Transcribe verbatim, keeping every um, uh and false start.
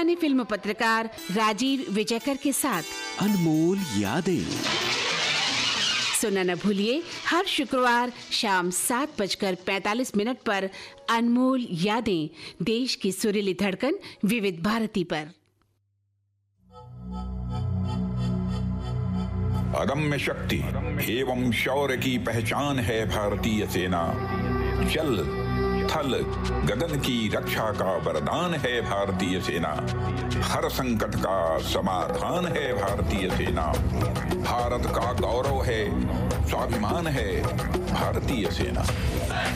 जाने फिल्म पत्रकार राजीव विजयकर के साथ अनमोल यादें। सुनना न भूलिए हर शुक्रवार शाम सात बजकर पैंतालीस मिनट पर अनमोल यादें, देश की सुरीली धड़कन विविध भारती पर। अदम्य शक्ति एवं शौर्य की पहचान है भारतीय सेना। जल थल गगन की रक्षा का वरदान है भारतीय सेना। हर संकट का समाधान है भारतीय सेना। भारत का गौरव है, स्वाभिमान है भारतीय सेना।